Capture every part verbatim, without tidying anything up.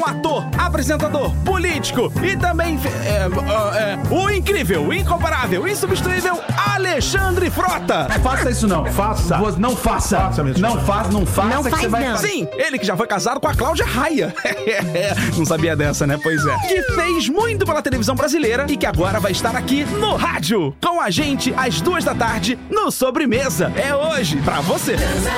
Ator, apresentador, político e também é, é, o incrível, o incomparável, insubstituível Alexandre Frota. Faça isso não, faça. Não faça. faça não faça, não faça não que faz você vai não. Sim, ele que já foi casado com a Cláudia Raia. Não sabia dessa, né? Pois é. Que fez muito pela televisão brasileira e que agora vai estar aqui no rádio com a gente às duas da tarde no Sobremesa. É hoje pra você.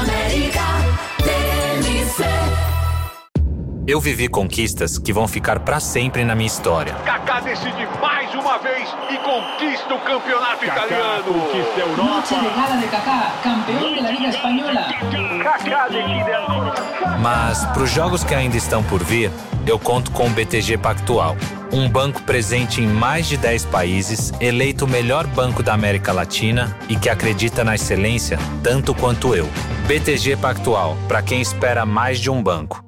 Eu vivi conquistas que vão ficar pra sempre na minha história. Kaká decide mais uma vez e conquista o campeonato Kaká italiano. Conquista a Europa. Noche de gala de Kaká, campeão da Liga Espanhola. Kaká decide a... Mas pros jogos que ainda estão por vir, eu conto com o B T G Pactual. Um banco presente em mais de dez países, eleito o melhor banco da América Latina e que acredita na excelência tanto quanto eu. B T G Pactual, pra quem espera mais de um banco.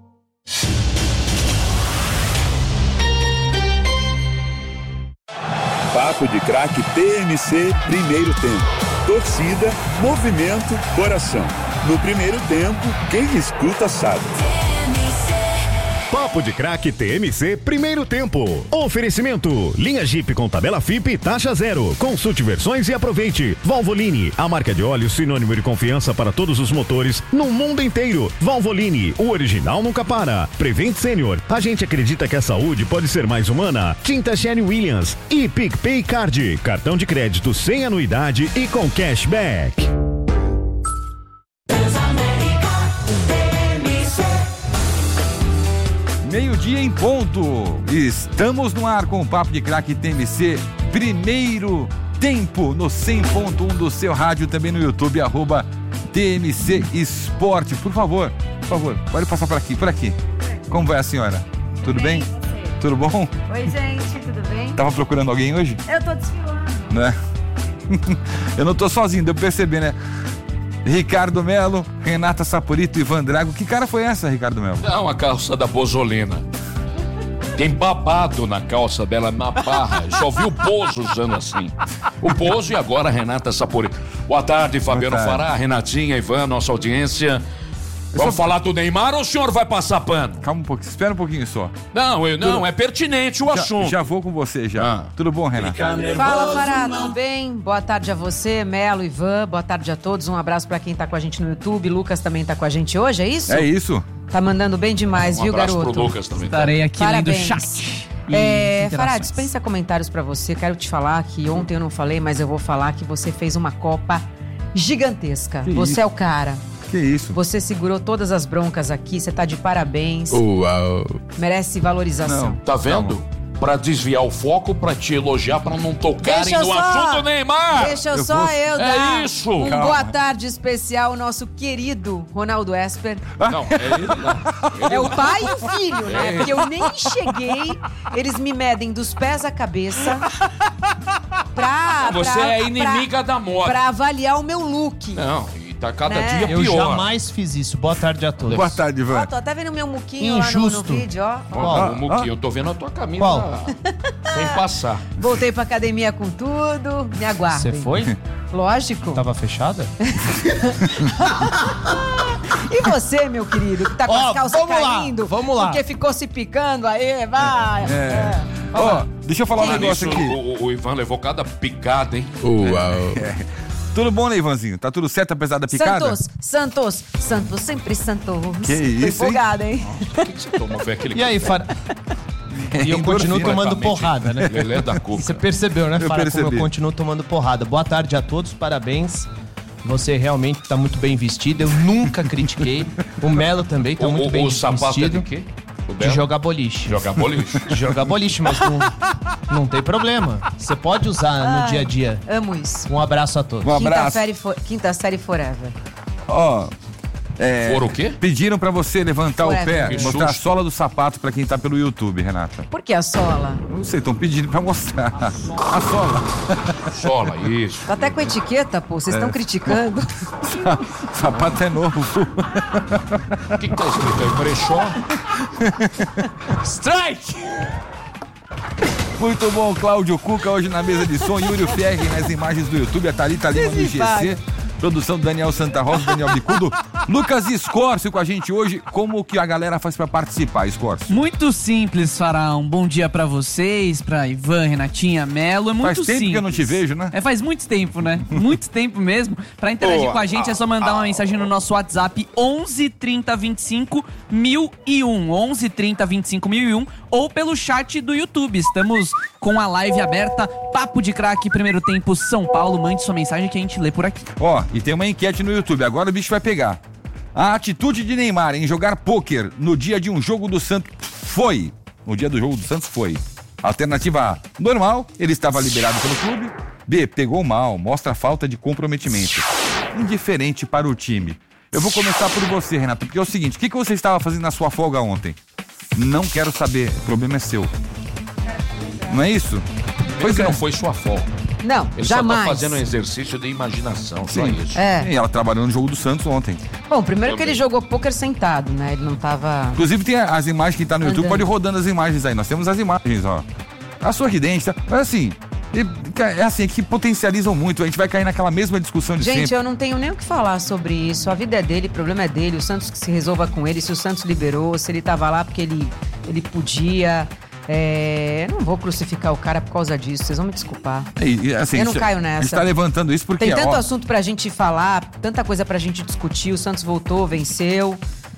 Papo de Craque T M C, primeiro tempo. Torcida, movimento, coração. No primeiro tempo, quem escuta sabe. Papo de Craque T M C, primeiro tempo. Oferecimento, linha Jeep com tabela F I P, taxa zero. Consulte versões e aproveite. Valvoline, a marca de óleo sinônimo de confiança para todos os motores no mundo inteiro. Valvoline, o original nunca para. Prevent Senior, a gente acredita que a saúde pode ser mais humana. Tinta Sherwin Williams e PicPay Card, cartão de crédito sem anuidade e com cashback. Meio-dia em ponto. Estamos no ar com o Papo de Craque T M C, primeiro tempo no cem ponto um do seu rádio, também no YouTube, arroba T M C Esporte. Por favor, por favor, pode passar por aqui, por aqui. Como vai a senhora? Tudo bem? Tudo bom? Oi, gente, tudo bem? Tava procurando alguém hoje? Eu tô desfilando. Né? Eu não tô sozinho, deu pra perceber, né? Ricardo Melo, Renata Saporito e Ivan Drago. Que cara foi essa, Ricardo Melo? Não, a calça da Bozolina. Tem babado na calça dela, na barra. Só vi o Bozo usando assim. O Bozo e agora a Renata Saporito. Boa tarde, Fabiano Boa tarde. Fará, Renatinha, Ivan, nossa audiência. Vamos só... falar do Neymar ou o senhor vai passar pano? Calma um pouquinho, espera um pouquinho só. Não, eu, não Tudo... é pertinente o já, assunto. Já vou com você, já. Ah. Tudo bom, Renata? Fala, Fará, tudo bem? Boa tarde a você, Melo, Ivan. Boa tarde a todos. Um abraço pra quem tá com a gente no YouTube. Lucas também tá com a gente hoje, é isso? É isso. Tá mandando bem demais, um viu, garoto? Um abraço pro Lucas também. Estarei aqui Parabéns. lendo o chat. É, Fará, dispensa comentários pra você. Quero te falar que ontem eu não falei, mas eu vou falar que você fez uma Copa gigantesca. Que você isso? é o cara. Que isso? Você segurou todas as broncas aqui, você tá de parabéns. Uau. Merece valorização. Não. Tá vendo? Pra desviar o foco, pra te elogiar, pra não tocarem Deixa eu no só- assunto Neymar. Deixa eu Eu só vou- eu É dar isso. um Calma. boa tarde especial ao nosso querido Ronaldo Esper. Não, é ele, não. Ele É o não. pai e o filho, né? É. Porque eu nem cheguei, eles me medem dos pés à cabeça pra... Você pra- é inimiga da moda. Pra avaliar o meu look. Não, e tá cada Né? dia Eu pior. jamais fiz isso. Boa tarde a todos. Boa tarde, Ivan. Ó, tô até vendo o meu muquinho lá no, no Injusto. vídeo, ó. Ó, Qual? o Muquinho, eu tô vendo a tua camisa Qual? sem passar. Voltei pra academia com tudo, me aguardem. Você foi? Lógico. Tava fechada? E você, meu querido, que tá com Ó, as calças vamos lá, caindo? vamos lá. Porque ficou se picando aí, vai. É. Ó, deixa eu falar um Olha negócio isso, aqui. o, o Ivan levou cada picada, hein? Uau. Tudo bom, né, Ivanzinho? Tá tudo certo apesar da picada? Santos, Santos, Santos, sempre Santos. Que Tô isso, hein? empolgada, hein? Por que, que você tomou? Foi aquele E aí, Fara? E eu continuo Endorfina, tomando completamente porrada, né? Lelé da cuca. Você percebeu, né, Eu Fara, como percebi. eu continuo tomando porrada. Boa tarde a todos, parabéns. Você realmente tá muito bem vestido, eu nunca critiquei. O Melo também tá O, muito o, bem o sapato vestido. é de quê? O De Belo? jogar boliche. Jogar boliche. De jogar boliche, mas não, não tem problema. Você pode usar no Ai, dia a dia. Amo isso. Um abraço a todos. Um Quinta abraço. série, for, quinta série forever. Ó, é, For o quê? pediram pra você levantar Ué, o pé, que mostrar a susto. sola do sapato pra quem tá pelo YouTube, Renata. Por que a sola? Não sei, estão pedindo pra mostrar. A sola. Sola, isso. Tá até com etiqueta, pô. Vocês estão É. criticando. O sapato é novo. O que, que tá escrito aí? Brechó? Strike! Muito bom, Cláudio Cuca hoje na mesa de som, Yuri Ferri nas imagens do YouTube, a Thalita Lima no G C, produção do Daniel Santa Rosa, Daniel Bicudo, Lucas Escorcio com a gente hoje. Como que a galera faz pra participar, Escorcio? Muito simples, Faraão. Bom dia pra vocês, pra Ivan, Renatinha, Melo. É muito faz tempo simples. que eu não te vejo, né? É, faz muito tempo, né? Muito tempo mesmo. Pra interagir Boa. com a gente é só mandar uma mensagem no nosso WhatsApp onze trinta vinte e cinco mil e um. onze trinta vinte e cinco mil e um ou pelo chat do YouTube. Estamos com a live aberta. Papo de Craque, primeiro tempo, São Paulo. Mande sua mensagem que a gente lê por aqui. Ó, e tem uma enquete no YouTube. Agora o bicho vai pegar. A atitude de Neymar em jogar pôquer no dia de um jogo do Santos foi. No dia do jogo do Santos foi. Alternativa A, normal, ele estava liberado pelo clube. B, pegou mal, mostra falta de comprometimento. Indiferente para o time. Eu vou começar por você, Renato, porque é o seguinte, o que, que você estava fazendo na sua folga ontem? Não quero saber, o problema é seu. Não é isso? Pois é. não foi sua folga. Não, Ele jamais. só tá fazendo um exercício de imaginação, só Sim. isso. É. E ela trabalhou no jogo do Santos ontem. Bom, primeiro que ele jogou pôquer sentado, né? Ele não tava... Inclusive tem as imagens que tá no YouTube, Andando. pode ir rodando as imagens aí. Nós temos as imagens, ó. A sorridente, tá? Mas assim, é assim, é que potencializam muito. A gente vai cair naquela mesma discussão de Gente, sempre. eu não tenho nem o que falar sobre isso. A vida é dele, o problema é dele. O Santos que se resolva com ele. Se o Santos liberou, se ele tava lá porque ele, ele podia... É, eu não vou crucificar o cara por causa disso, vocês vão me desculpar. E, e, assim, eu não a gente- caio A gente nessa. tá levantando isso porque, Tem tanto ó, assunto pra gente falar, tanta coisa pra gente discutir. O Santos voltou, venceu.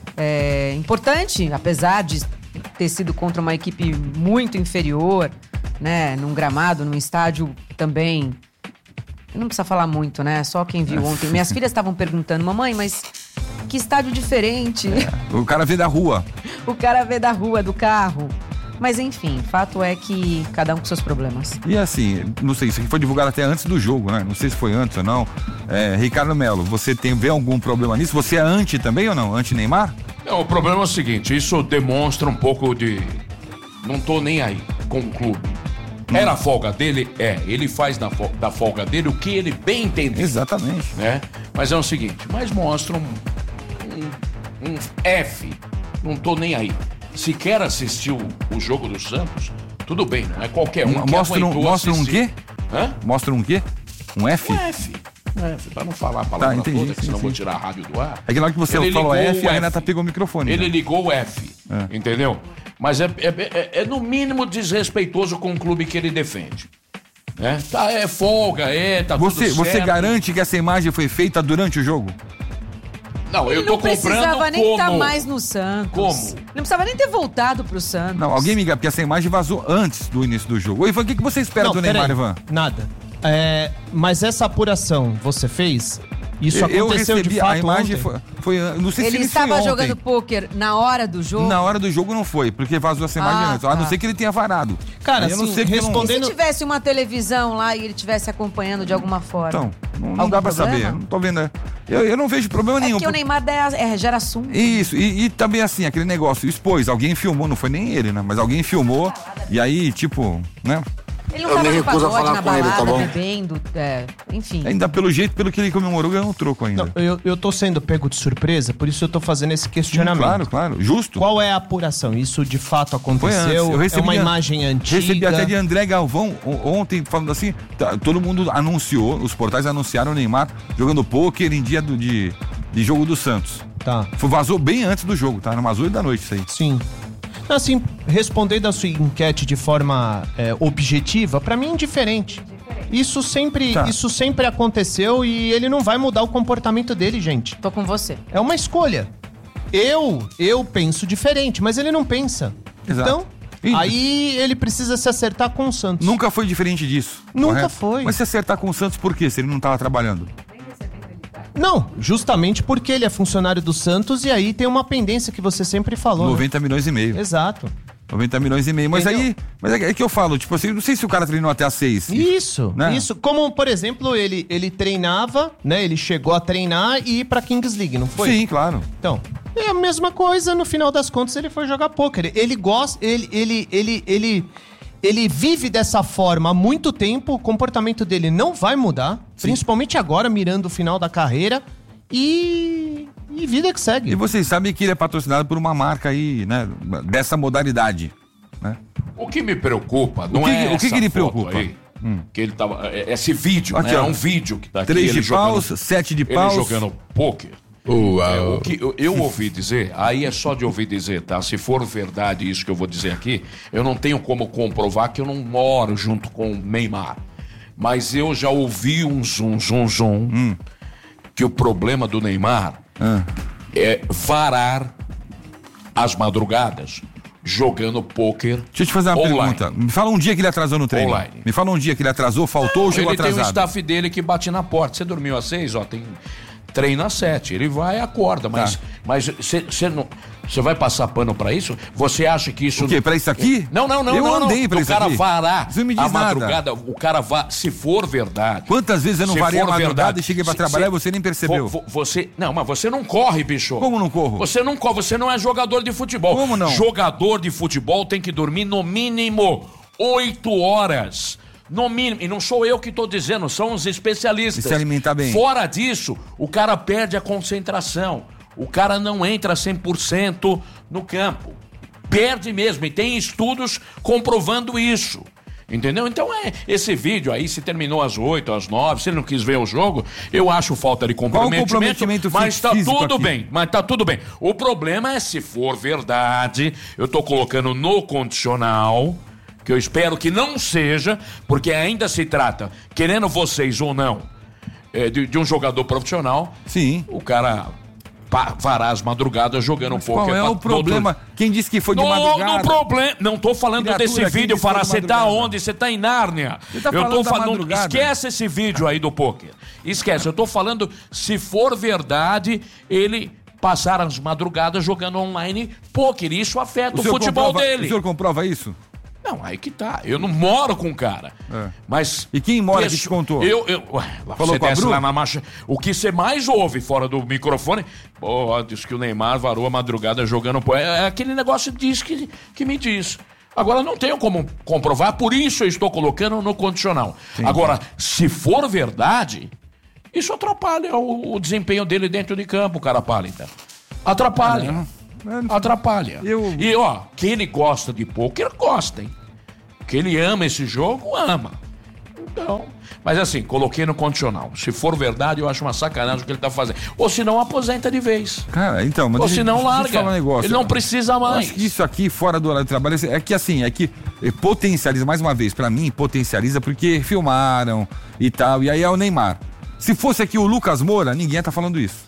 É importante, apesar de ter sido contra uma equipe muito inferior, né? Num gramado, num estádio também. Não precisa falar muito, né? Só quem viu ontem. Minhas filhas estavam perguntando, mamãe, mas que estádio diferente. o cara vê da rua. O cara vê da rua, do carro. Mas enfim, fato é que cada um com seus problemas. E assim, não sei, isso aqui foi divulgado até antes do jogo, né? Não sei se foi antes ou não. É, Ricardo Melo, você tem, vê algum problema nisso? Você é anti também ou não? Anti-Neymar? Não, o problema é o seguinte, isso demonstra um pouco de... Não tô nem aí com o clube. Era a folga dele? É. Ele faz na fo- da folga dele o que ele bem entende. Exatamente. Né? Mas é o seguinte, mas mostra um, um, um F. Não tô nem aí. Se quer assistir o, o jogo do Santos, tudo bem, não é qualquer um que Mostra um, aguentou mostra um assistir. quê? Hã? Mostra um quê? Um F? Um F. Um F, pra não falar a palavra Tá, entendi, toda, que sim, senão sim. vou tirar a rádio do ar. É que na hora que você Ele falou ligou F, o a Renata pegou o microfone. Ele né? ligou o F, É. entendeu? Mas é, é, é- é no mínimo desrespeitoso com o clube que ele defende. Né? Tá, é folga, é, tá Você, tudo você certo. garante que essa imagem foi feita durante o jogo? Não, eu Ele tô não comprando precisava nem como... estar mais no Santos. Como? Não precisava nem ter voltado pro Santos. Não, alguém me engana, porque essa imagem vazou antes do início do jogo. Ô, Ivan, o que, que você espera Não, do pera Neymar, aí. Ivan? Nada. É, mas essa apuração você fez? Isso eu, eu aconteceu recebi de fato a imagem, ontem? foi, foi. Não sei Ele se estava foi ontem. jogando pôquer na hora do jogo? Na hora do jogo não foi, porque vazou essa imagem Ah, antes. A não tá. ser que ele tenha varado. Cara, Aí eu não assim, sei porque não- E se tivesse uma televisão lá e ele estivesse acompanhando de alguma forma? Então, não, não Algum dá pra problema? saber. Não tô vendo. Eu, eu não vejo problema É nenhum. que o Neymar dá- é, gera assunto. Isso, e, e também assim, aquele negócio, expôs, alguém filmou, não foi nem ele, né? Mas alguém filmou, e aí, tipo, né? Ele não Eu tava me no recuso a pagode, falar na com ele, balada, tá bom? bebendo, é, enfim. Ainda pelo jeito, pelo que ele comemorou, ganhou um troco ainda. Não, eu, eu tô sendo pego de surpresa, por isso eu tô fazendo esse questionamento. Claro, claro, justo. Qual é a apuração? Isso de fato Foi aconteceu? antes. Eu recebi é uma a- imagem antiga? Recebi até de André Galvão o- ontem, falando assim, tá, todo mundo anunciou, os portais anunciaram o Neymar jogando pôquer em dia do, de, de jogo do Santos. Tá. Foi, vazou bem antes do jogo, tá? Umas oito da noite isso aí. Sim. Assim, respondendo a sua enquete de forma é, objetiva, pra mim é indiferente. Isso sempre, Tá. isso sempre aconteceu e ele não vai mudar o comportamento dele, gente. Tô com você. É uma escolha. Eu, eu penso diferente, mas ele não pensa. Exato. Então, aí ele precisa se acertar com o Santos. Nunca foi diferente disso. Nunca correto? foi. Mas se acertar com o Santos, por quê? Se ele não tava trabalhando? Não, justamente porque ele é funcionário do Santos e aí tem uma pendência que você sempre falou. noventa milhões e meio. Né? Exato. noventa milhões e meio. Mas Entendeu? aí, mas é, é que eu falo, tipo assim, não sei se o cara treinou até às seis. Isso, né? isso. Como, por exemplo, ele, ele treinava, né? Ele chegou a treinar e ir pra Kings League, não foi? Sim, claro. Então, é a mesma coisa, no final das contas ele foi jogar pôquer. Ele gosta, ele, ele, ele, ele, ele vive dessa forma há muito tempo, o comportamento dele não vai mudar, principalmente agora, mirando o final da carreira, e, e vida que segue. E vocês sabem que ele é patrocinado por uma marca aí, né, dessa modalidade, né? O que me preocupa não O que- é o que essa que lhe foto preocupa? aí, Hum. que ele tava, é- esse vídeo, Aqui, né? É ó. um vídeo que tá aqui. Três ele de jogando- paus, sete de paus. Ele jogando pôquer. É, o que eu, eu ouvi dizer, aí é só de ouvir dizer, tá? Se for verdade isso que eu vou dizer aqui, eu não tenho como comprovar que eu não moro junto com o Neymar. Mas eu já ouvi um zum, zum, zum, hum. que o problema do Neymar hum. é varar as madrugadas jogando pôquer. Deixa eu te fazer uma online. pergunta. Me fala um dia que ele atrasou no treino. Online. Me fala um dia que ele atrasou, faltou ou chegou ele atrasado? Ele tem um staff dele que bate na porta. Você dormiu às seis, ó, tem treino às sete. Ele vai e acorda, mas tá. mas você não... Você vai passar pano pra isso? Você acha que isso... O quê? Pra isso aqui? Não, não, não. Eu não, andei não. pra o isso cara aqui. varar Isso não me diz a madrugada. Nada. O cara vai... Se for verdade... Quantas vezes eu não varei a madrugada verdade, e cheguei pra se, trabalhar se, e você nem percebeu? Vo, vo, você... Não, mas você não corre, bicho. Como não corro? Você não corre. Você não é jogador de futebol. Como não? Jogador de futebol tem que dormir no mínimo oito horas. No mínimo. E não sou eu que estou dizendo, são os especialistas. E se alimentar bem. Fora disso, o cara perde a concentração. O cara não entra cem por cento no campo. Perde mesmo. E tem estudos comprovando isso. Entendeu? Então é esse vídeo aí, se terminou às oito, às nove, se ele não quis ver o jogo, eu acho falta de comprometimento. Qual o comprometimento mas tá tudo aqui? bem. Mas tá tudo bem. O problema é se for verdade, eu tô colocando no condicional, que eu espero que não seja, porque ainda se trata, querendo vocês ou não, é, de, de um jogador profissional. Sim. O cara varar as madrugadas jogando um pouco. Qual é o problema? Outro... Quem disse que foi de no, madrugada? No problema, não tô falando Criatura, desse vídeo, Fará. Você tá onde? Você tá em Nárnia. Tá eu tô falando. Esquece esse vídeo aí do pôquer. Esquece. Eu tô falando, se for verdade, ele passar as madrugadas jogando online pôquer. Isso afeta o, o futebol comprova, dele. O senhor comprova isso? Não, aí que tá. Eu não moro com o cara. É. Mas. E quem mora que te contou? Eu. eu ué, Falou você com a desce Bru? lá na marcha. O que você mais ouve fora do microfone. Pô, diz que o Neymar varou a madrugada jogando. É aquele negócio diz que, que me diz. Agora não tenho como comprovar, por isso eu estou colocando no condicional. Sim. Agora, se for verdade, isso atrapalha o, o desempenho dele dentro de campo, cara pálida. Atrapalha. É. Atrapalha. Eu... E ó, que ele gosta de pôquer, gosta, hein? Que ele ama esse jogo, ama. Então, mas assim, coloquei no condicional. Se for verdade, eu acho uma sacanagem o que ele tá fazendo. Ou se não, aposenta de vez. Cara, então, mas Ou se não, larga. Um negócio. Ele não precisa mais. Eu acho que isso aqui, fora do horário de trabalho, é que assim, é que potencializa, mais uma vez, pra mim, potencializa porque filmaram e tal. E aí é o Neymar. Se fosse aqui o Lucas Moura, ninguém ia tá falando isso.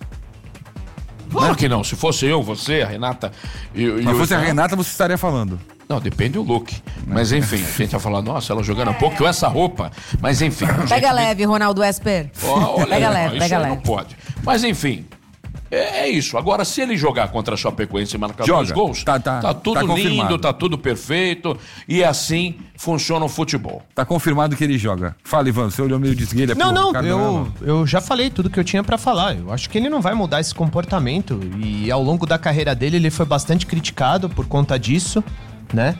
Claro né? que não. Se fosse eu, você, a Renata... E, Se fosse eu, a Renata, você estaria falando. Não, depende do look. Mas enfim, a gente vai falar, nossa, ela jogando um pouco com essa roupa. Mas enfim. Pega leve, me... Ronaldo Esper. Oh, olha, pega não, leve, isso pega leve. Não pode. Mas enfim, é, é isso. Agora, se ele jogar contra a Chapecoense e marcar Joga. dois gols, tá, tá, tá tudo tá lindo, confirmado. tá tudo perfeito. E assim funciona o futebol. Tá confirmado que ele joga. Fala, Ivan, você olhou meio de esguelha. Não, não, eu, eu já falei tudo que eu tinha pra falar. Eu acho que ele não vai mudar esse comportamento. E ao longo da carreira dele, ele foi bastante criticado por conta disso, né?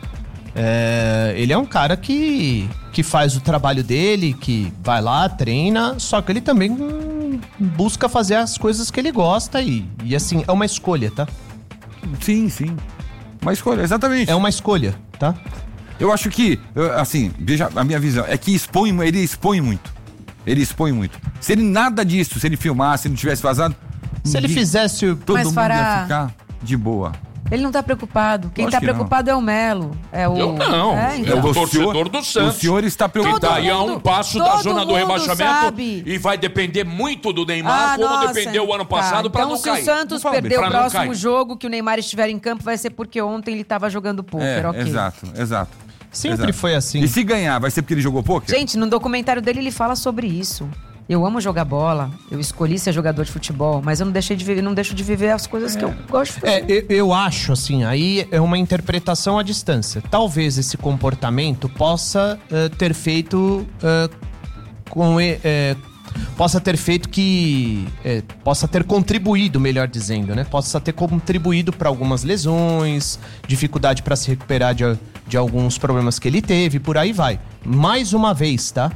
É, ele é um cara que, que faz o trabalho dele, que vai lá, treina, só que ele também hum, busca fazer as coisas que ele gosta e, e assim, é uma escolha, tá? Sim, sim. Uma escolha, exatamente. É uma escolha, tá? Eu acho que, assim, veja a minha visão, é que expõe, ele expõe muito. Ele expõe muito. Se ele nada disso, se ele filmasse, se ele não tivesse vazado... Se ninguém, ele fizesse... Todo Mas mundo fará... ia ficar de boa. Ele não tá preocupado. Quem tá preocupado não. é o Melo. É o... Eu não. É, então. é o torcedor senhor, do Santos. O senhor está preocupado. Que tá aí a um passo da zona do rebaixamento sabe. E vai depender muito do Neymar, ah, como nossa. dependeu o ano passado, tá. para então, não cair. Então, se o Santos perder o próximo jogo que o Neymar estiver em campo, vai ser porque ontem ele tava jogando pôquer, é, ok. Exato, exato. Sempre exato. foi assim. E se ganhar, vai ser porque ele jogou pôquer? Gente, no documentário dele ele fala sobre isso. Eu amo jogar bola, eu escolhi ser jogador de futebol, mas eu não, deixei de viver, não deixo de viver as coisas é. que eu gosto de fazer. É, eu, eu acho, assim, aí é uma interpretação à distância. Talvez esse comportamento possa uh, ter feito uh, com... Uh, possa ter feito que... Uh, possa ter contribuído, melhor dizendo, né? Possa ter contribuído para algumas lesões, dificuldade para se recuperar de, de alguns problemas que ele teve, por aí vai. Mais uma vez, tá?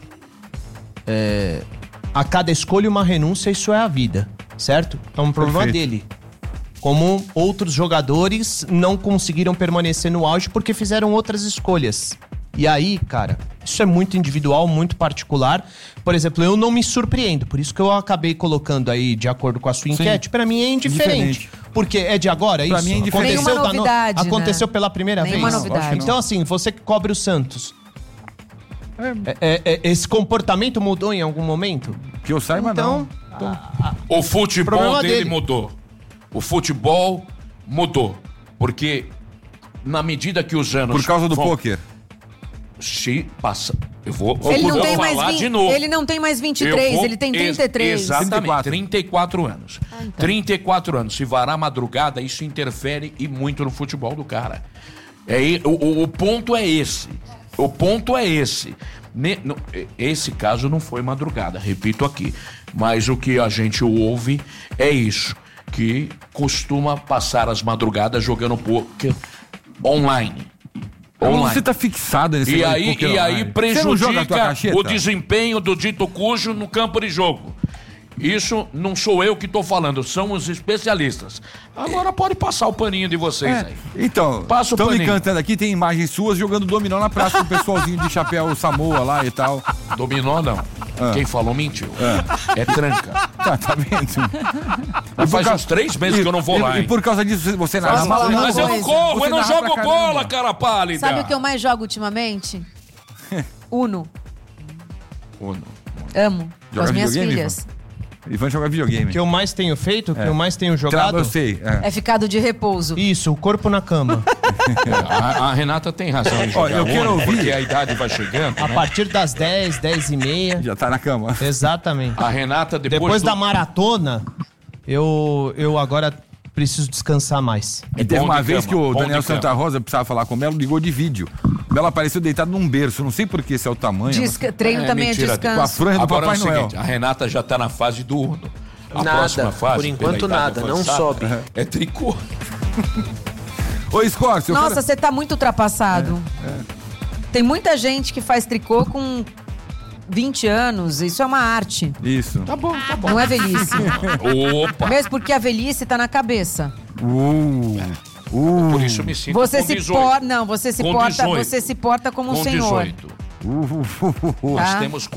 É, a cada escolha uma renúncia, isso é a vida, certo? Então o problema Perfeito. dele. Como outros jogadores não conseguiram permanecer no auge porque fizeram outras escolhas. E aí, cara, isso é muito individual, muito particular. Por exemplo, eu não me surpreendo. Por isso que eu acabei colocando aí, de acordo com a sua enquete, pra mim é indiferente. Porque é de agora Pra isso? mim é indiferente. Aconteceu, Nenhuma da no- novidade, Aconteceu né? pela primeira Nenhuma vez? novidade. Então, assim, você que cobre o Santos. É, é, é, esse comportamento mudou em algum momento? Que eu saiba, Então, não. O futebol Problema dele, dele. mudou. O futebol mudou. Porque na medida que os anos... Por causa do vão- pôquer. Se passa... Eu vou, Ele eu não, vou tem falar mais de vinte, novo. ele não tem mais vinte e Eu três, vou- ele tem ex- trinta e três. Exatamente, trinta e quatro. trinta e quatro anos. Ah, então. trinta e quatro anos. Se varar a madrugada, isso interfere e muito no futebol do cara. É, e- o, o- o ponto é esse. O ponto é esse. Ne- no- esse caso não foi madrugada, repito aqui. Mas o que a gente ouve é isso. Que costuma passar as madrugadas jogando poker online. Online. Você tá fixado nesse E negócio de aí, poker e aí online. Você não joga a tua prejudica cacheta? o desempenho do dito cujo no campo de jogo. Isso não sou eu que tô falando, são os especialistas. Agora pode passar o paninho de vocês É, aí. então, Passa o estão me paninho. cantando aqui, tem imagens suas jogando dominó na praça com o pessoalzinho de chapéu Samoa lá e tal. Dominó não. Quem falou mentiu. É tranca. Tá, tá vendo? Mas faz ca- uns três meses que eu não vou e, lá, E hein? por causa disso você narra. Posso falar uma Mas eu não coisa? corro, Você eu não narra jogo pra caramba. bola, cara pálida. Sabe o que eu mais jogo ultimamente? Uno. Uno. Amo. Com Joga as minhas videogame, filhas. Ivan joga videogame. o que eu mais tenho feito, o que É. eu mais tenho Trava, jogado... eu sei. É. É ficado de repouso. Isso, o corpo na cama. A, a Renata tem razão em jogar Ó, eu quero Uno, ouvir. porque a idade vai chegando, A né? partir das dez, dez e meia. Já tá na cama. Exatamente. A Renata, depois, Depois do... da maratona, eu, eu agora preciso descansar mais. E teve Bom uma de vez cama, que o bom Daniel de cama. Santa Rosa precisava falar com o Melo, ligou de vídeo. O Melo apareceu deitado num berço. Não sei por que esse é o tamanho. Desca- Treino É, também mentira. é mas... Com a descanso. franja do Agora Papai é o Noel. seguinte, a Renata já tá na fase do Uno. A Nada, próxima fase, por enquanto pela idade nada, não avançada, sobe. É tricô. Ô, Scorcio, eu Nossa, quero- você tá muito ultrapassado. Tem muita gente que faz tricô com vinte anos. Isso é uma arte. Isso. Tá bom, tá bom. Não é velhice. Opa! Mesmo porque a velhice tá na cabeça. Uh, uh, Por isso eu me sinto Você com se dezoito. porta. Não, você se Com porta, dezoito. você se porta como um Com senhor. dezoito. uh, uh, uh, uh. Nós Tá? temos